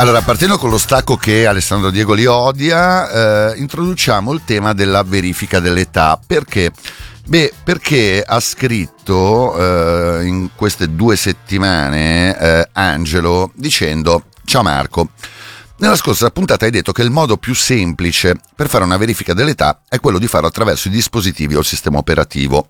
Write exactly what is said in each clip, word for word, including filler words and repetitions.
Allora, partendo con lo stacco che Alessandro Diego li odia, eh, introduciamo il tema della verifica dell'età. Perché? Beh, perché ha scritto eh, in queste due settimane eh, Angelo dicendo: ciao Marco, nella scorsa puntata hai detto che il modo più semplice per fare una verifica dell'età è quello di farlo attraverso i dispositivi o il sistema operativo.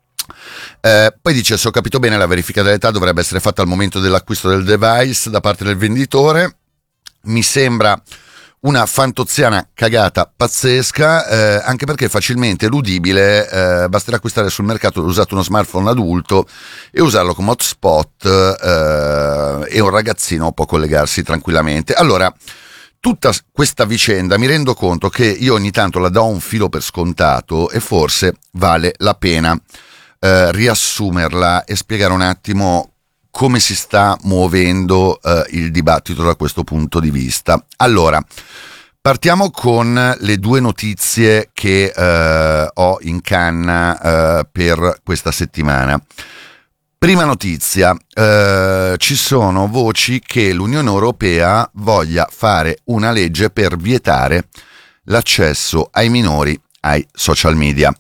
Eh, poi dice: se ho capito bene, la verifica dell'età dovrebbe essere fatta al momento dell'acquisto del device da parte del venditore. Mi sembra una fantoziana cagata pazzesca, eh, anche perché è facilmente eludibile. Eh, basterà acquistare sul mercato usato uno smartphone adulto e usarlo come hotspot, eh, e un ragazzino può collegarsi tranquillamente. Allora, tutta questa vicenda mi rendo conto che io ogni tanto la do un filo per scontato e forse vale la pena eh, riassumerla e spiegare un attimo come si sta muovendo eh, il dibattito da questo punto di vista. Allora, partiamo con le due notizie che eh, ho in canna eh, per questa settimana. Prima notizia, eh, ci sono voci che l'Unione Europea voglia fare una legge per vietare l'accesso ai minori ai social media.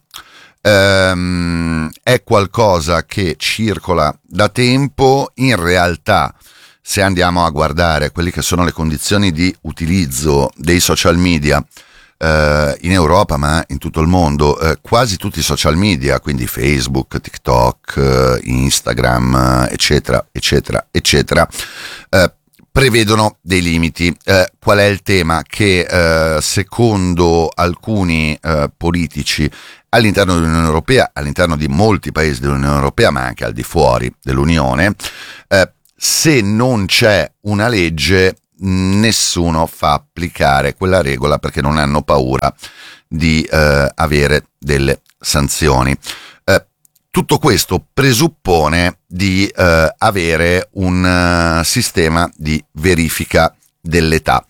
Um, è qualcosa che circola da tempo. In realtà, se andiamo a guardare quelle che sono le condizioni di utilizzo dei social media uh, in Europa, ma in tutto il mondo, uh, quasi tutti i social media, quindi Facebook, TikTok, uh, Instagram, uh, eccetera, eccetera, eccetera, uh, prevedono dei limiti. Eh, qual è il tema? Che eh, secondo alcuni eh, politici all'interno dell'Unione Europea, all'interno di molti paesi dell'Unione Europea, ma anche al di fuori dell'Unione, eh, se non c'è una legge, nessuno fa applicare quella regola perché non hanno paura di eh, avere delle sanzioni. Eh, tutto questo presuppone di eh, avere un uh, sistema di verifica dell'età.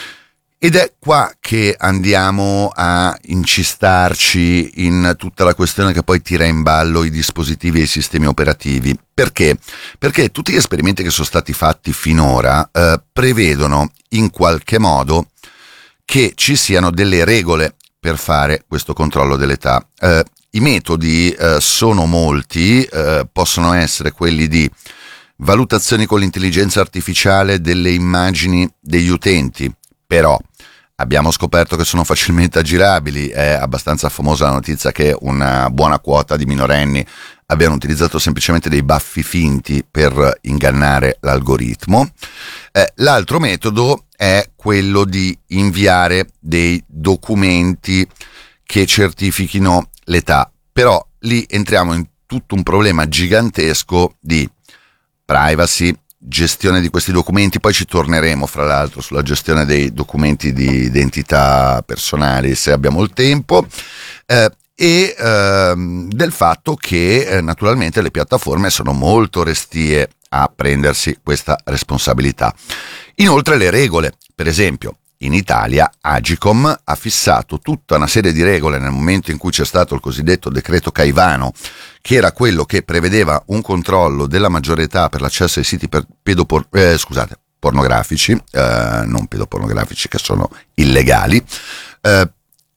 Ed è qua che andiamo a incistarci in tutta la questione che poi tira in ballo i dispositivi e i sistemi operativi. Perché? Perché tutti gli esperimenti che sono stati fatti finora eh, prevedono in qualche modo che ci siano delle regole per fare questo controllo dell'età. Eh, I metodi eh, sono molti, eh, possono essere quelli di valutazioni con l'intelligenza artificiale delle immagini degli utenti, però abbiamo scoperto che sono facilmente aggirabili. È abbastanza famosa la notizia che una buona quota di minorenni abbiano utilizzato semplicemente dei baffi finti per ingannare l'algoritmo. Eh, l'altro metodo è quello di inviare dei documenti che certifichino l'età, però lì entriamo in tutto un problema gigantesco di privacy, gestione di questi documenti. Poi ci torneremo fra l'altro sulla gestione dei documenti di identità personali se abbiamo il tempo, eh, e eh, del fatto che eh, naturalmente le piattaforme sono molto restie a prendersi questa responsabilità. Inoltre le regole, per esempio in Italia Agicom ha fissato tutta una serie di regole nel momento in cui c'è stato il cosiddetto decreto Caivano, che era quello che prevedeva un controllo della maggiore età per l'accesso ai siti per pedopor- eh, scusate, pornografici, eh, non pedopornografici, che sono illegali, eh,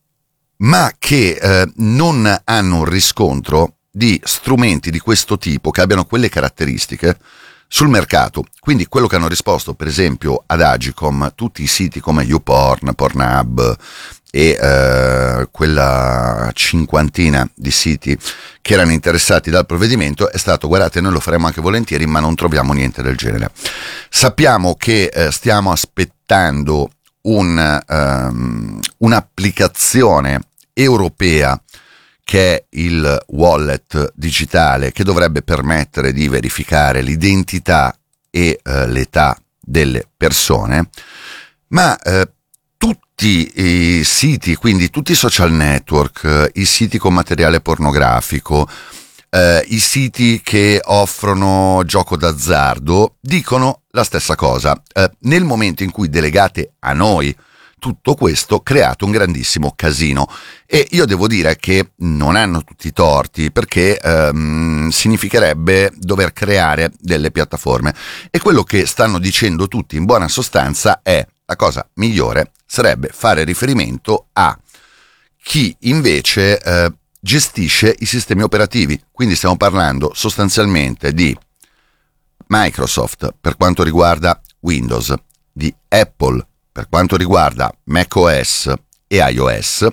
ma che eh, non hanno un riscontro di strumenti di questo tipo che abbiano quelle caratteristiche sul mercato. Quindi quello che hanno risposto per esempio ad Agicom tutti i siti come YouPorn, Pornhub e eh, quella cinquantina di siti che erano interessati dal provvedimento è stato: guardate, noi lo faremo anche volentieri, ma non troviamo niente del genere. Sappiamo che eh, stiamo aspettando un, um, un'applicazione europea che è il wallet digitale, che dovrebbe permettere di verificare l'identità e eh, l'età delle persone, ma eh, tutti i siti, quindi tutti i social network, eh, i siti con materiale pornografico, eh, i siti che offrono gioco d'azzardo dicono la stessa cosa. Eh, nel momento in cui delegate a noi tutto questo creato un grandissimo casino, e io devo dire che non hanno tutti i torti, perché ehm, significherebbe dover creare delle piattaforme, e quello che stanno dicendo tutti in buona sostanza è: la cosa migliore sarebbe fare riferimento a chi invece eh, gestisce i sistemi operativi. Quindi stiamo parlando sostanzialmente di Microsoft per quanto riguarda Windows, di Apple per quanto riguarda macOS e iOS,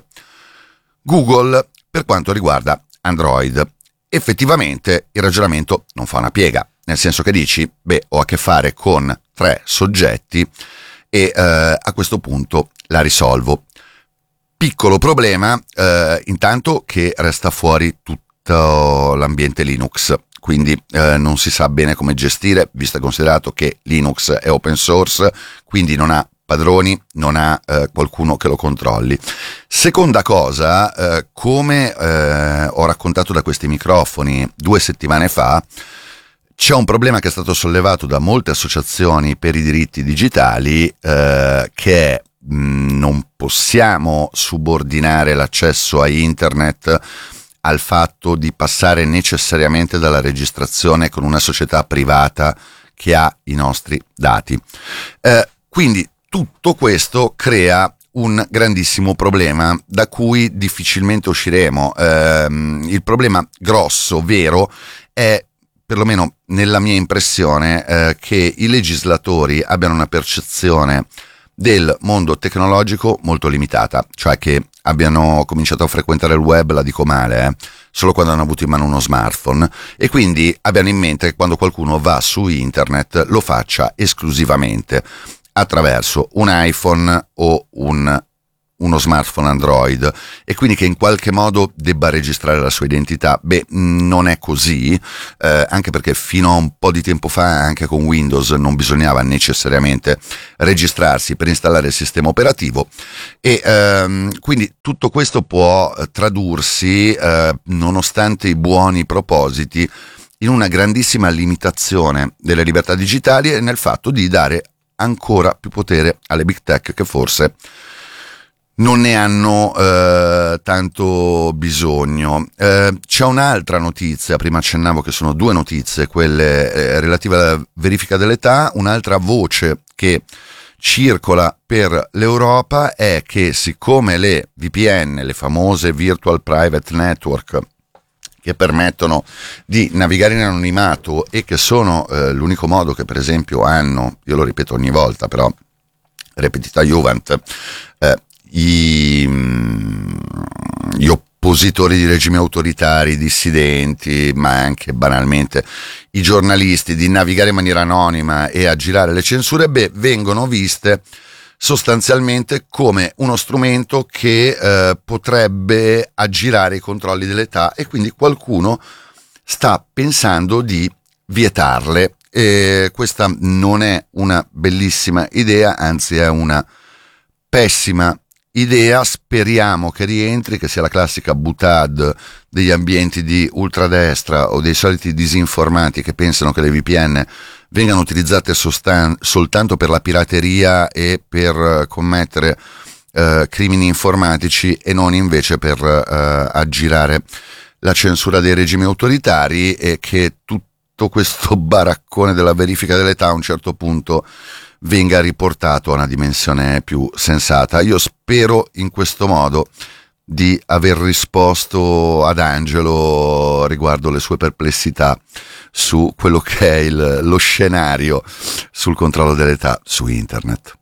Google per quanto riguarda Android. Effettivamente il ragionamento non fa una piega, nel senso che dici: beh, ho a che fare con tre soggetti e eh, a questo punto la risolvo. Piccolo problema, eh, intanto, che resta fuori tutto l'ambiente Linux, quindi eh, non si sa bene come gestire, visto e considerato che Linux è open source, quindi non ha padroni, non ha eh, qualcuno che lo controlli. Seconda cosa, eh, come eh, ho raccontato da questi microfoni due settimane fa, c'è un problema che è stato sollevato da molte associazioni per i diritti digitali, eh, che è: mh, non possiamo subordinare l'accesso a internet al fatto di passare necessariamente dalla registrazione con una società privata che ha i nostri dati. Eh, quindi tutto questo crea un grandissimo problema da cui difficilmente usciremo. Eh, il problema grosso, vero, è, perlomeno nella mia impressione, eh, che i legislatori abbiano una percezione del mondo tecnologico molto limitata, cioè che abbiano cominciato a frequentare il web, la dico male, eh, solo quando hanno avuto in mano uno smartphone, e quindi abbiano in mente che quando qualcuno va su internet lo faccia esclusivamente attraverso un iPhone o un, uno smartphone Android, e quindi che in qualche modo debba registrare la sua identità. Beh, non è così, eh, anche perché fino a un po' di tempo fa anche con Windows non bisognava necessariamente registrarsi per installare il sistema operativo, e ehm, quindi tutto questo può tradursi, eh, nonostante i buoni propositi, in una grandissima limitazione delle libertà digitali e nel fatto di dare ancora più potere alle big tech, che forse non ne hanno eh, tanto bisogno. Eh, c'è un'altra notizia, prima accennavo che sono due notizie, quelle eh, relative alla verifica dell'età. Un'altra voce che circola per l'Europa è che, siccome le V P N, le famose Virtual Private Network, che permettono di navigare in anonimato e che sono eh, l'unico modo che per esempio hanno, io lo ripeto ogni volta però repetita Juvent, eh, i, gli oppositori di regimi autoritari, i dissidenti, ma anche banalmente i giornalisti, di navigare in maniera anonima e aggirare le censure, beh, vengono viste sostanzialmente come uno strumento che eh, potrebbe aggirare i controlli dell'età, e quindi qualcuno sta pensando di vietarle. E questa non è una bellissima idea, anzi è una pessima idea. Speriamo che rientri, che sia la classica boutade degli ambienti di ultradestra o dei soliti disinformati che pensano che le V P N vengano utilizzate sostan- soltanto per la pirateria e per commettere eh, crimini informatici, e non invece per eh, aggirare la censura dei regimi autoritari, e che tutto questo baraccone della verifica dell'età a un certo punto venga riportato a una dimensione più sensata. Io spero in questo modo di aver risposto ad Angelo riguardo le sue perplessità su quello che è il, lo scenario sul controllo dell'età su internet.